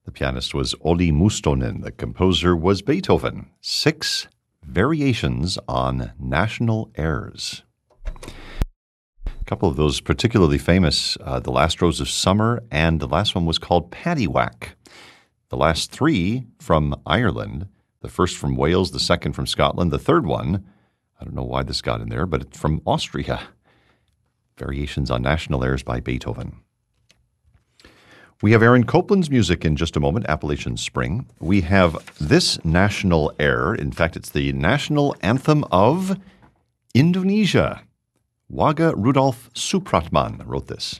The pianist was Olli Mustonen. The composer was Beethoven. 6 variations on national airs. A couple of those particularly famous, The Last Rose of Summer, and the last one was called Paddywhack. The last 3 from Ireland, the first from Wales, the second from Scotland, the third one, I don't know why this got in there, but it's from Austria. Variations on national airs by Beethoven. We have Aaron Copland's music in just a moment, Appalachian Spring. We have this national air. In fact, it's the national anthem of Indonesia. Wage Rudolf Supratman wrote this.